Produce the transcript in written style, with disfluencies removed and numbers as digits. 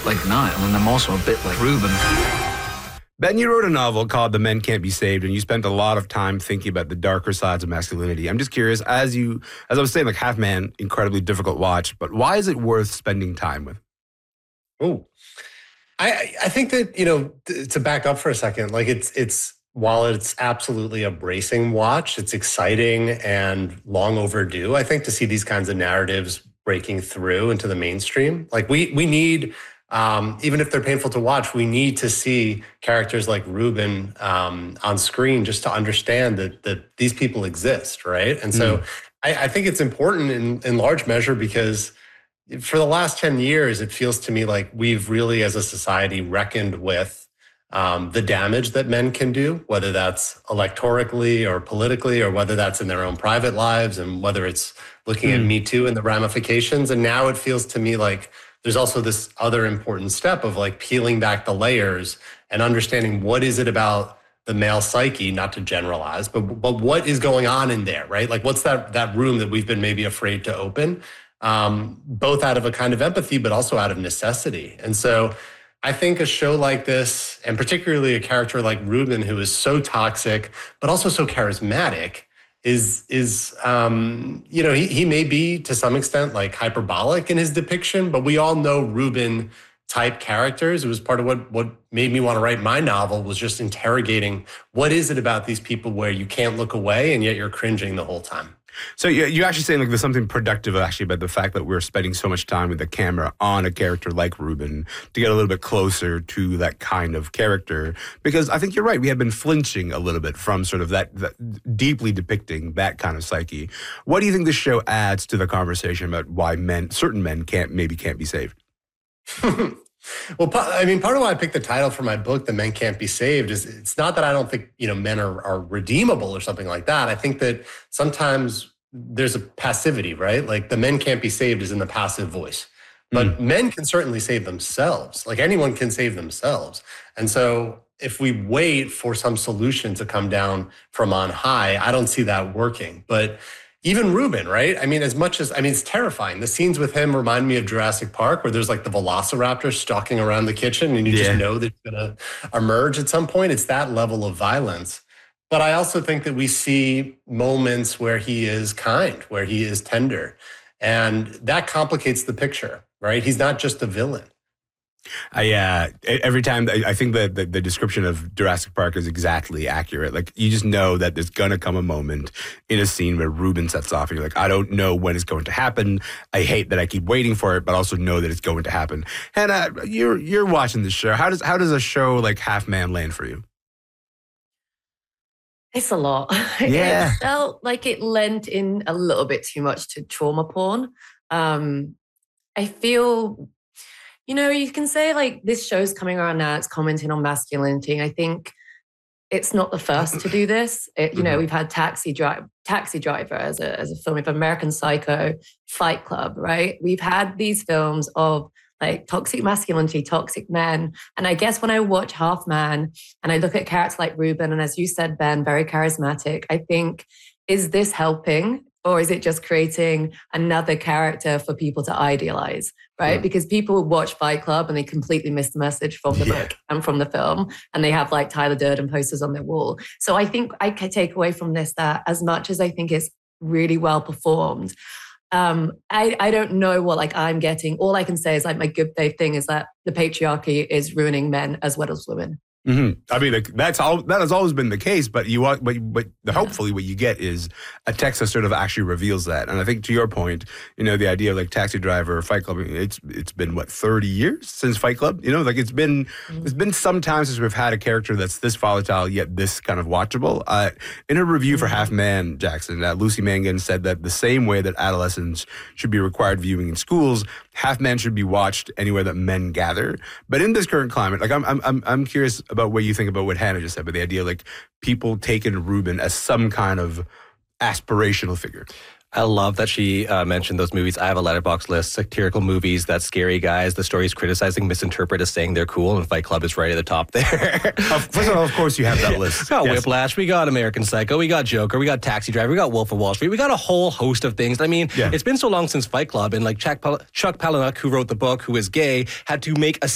like Niall, and I'm also a bit like Ruben. Ben, you wrote a novel called The Men Can't Be Saved, and you spent a lot of time thinking about the darker sides of masculinity. I'm just curious, as I was saying, like Half Man, incredibly difficult watch, but why is it worth spending time with? Oh, I think that, you know, to back up for a second, like it's while it's absolutely a bracing watch, it's exciting and long overdue, I think, to see these kinds of narratives breaking through into the mainstream. Like we need, even if they're painful to watch, we need to see characters like Ruben on screen just to understand that these people exist, right? And so I think it's important in large measure because for the last 10 years, it feels to me like we've really, as a society, reckoned with the damage that men can do, whether that's electorally or politically, or whether that's in their own private lives, and whether it's looking at Me Too and the ramifications. And now it feels to me like there's also this other important step of like peeling back the layers and understanding what is it about the male psyche, not to generalize, but what is going on in there, right? Like what's that room that we've been maybe afraid to open, both out of a kind of empathy, but also out of necessity. And so I think a show like this, and particularly a character like Ruben, who is so toxic, but also so charismatic, is you know, he may be to some extent like hyperbolic in his depiction, but we all know Ruben type characters. It was part of what made me want to write my novel, was just interrogating what is it about these people where you can't look away and yet you're cringing the whole time. So you're actually saying like there's something productive actually about the fact that we're spending so much time with the camera on a character like Ruben to get a little bit closer to that kind of character. Because I think you're right. We have been flinching a little bit from sort of that deeply depicting that kind of psyche. What do you think this show adds to the conversation about why certain men can't be saved? Well, I mean, part of why I picked the title for my book, The Men Can't Be Saved, is it's not that I don't think, you know, men are redeemable or something like that. I think that sometimes there's a passivity, right? Like the men can't be saved is in the passive voice. But men can certainly save themselves. Like anyone can save themselves. And so if we wait for some solution to come down from on high, I don't see that working. But even Ruben, right? I mean, it's terrifying. The scenes with him remind me of Jurassic Park, where there's like the velociraptor stalking around the kitchen and you just know that it's going to emerge at some point. It's that level of violence. But I also think that we see moments where he is kind, where he is tender. And that complicates the picture, right? He's not just a villain. Every time I think that the description of Jurassic Park is exactly accurate. Like you just know that there's gonna come a moment in a scene where Ruben sets off, and you're like, I don't know when it's going to happen. I hate that I keep waiting for it, but also know that it's going to happen. Hannah, you're watching this show. How does a show like Half Man land for you? It's a lot. Yeah. It felt like it lent in a little bit too much to trauma porn. I feel, you know, you can say like this show's coming around now, it's commenting on masculinity. And I think it's not the first to do this. You know, we've had Taxi Driver as a film, of American Psycho, Fight Club, right? We've had these films of like toxic masculinity, toxic men. And I guess when I watch Half Man and I look at characters like Ruben, and as you said, Ben, very charismatic, I think, is this helping? Or is it just creating another character for people to idealize, right? Yeah. Because people watch Fight Club and they completely miss the message from the book and from the film. And they have like Tyler Durden posters on their wall. So I think I can take away from this that as much as I think it's really well performed, I don't know what like I'm getting. All I can say is like my good faith thing is that the patriarchy is ruining men as well as women. Mm-hmm. I mean, that has always been the case, but hopefully what you get is a text that sort of actually reveals that. And I think to your point, you know, the idea of like Taxi Driver or Fight Club, it's been what, 30 years since Fight Club? You know, like it's been some time since we've had a character that's this volatile yet this kind of watchable. In a review for Half Man, Jackson, Lucy Mangan said that the same way that adolescents should be required viewing in schools, Half Man should be watched anywhere that men gather. But in this current climate, like I'm curious about what you think about what Hannah just said, but the idea like people taking Ruben as some kind of aspirational figure. I love that she mentioned those movies. I have a letterbox list, satirical movies that scary guys, the stories criticizing, misinterpret as saying they're cool, and Fight Club is right at the top there. First of all, of course you have that list. We got Whiplash, we got American Psycho, we got Joker, we got Taxi Driver, we got Wolf of Wall Street, we got a whole host of things. I mean, it's been so long since Fight Club, and like Chuck Palahniuk, who wrote the book, who is gay, had to make a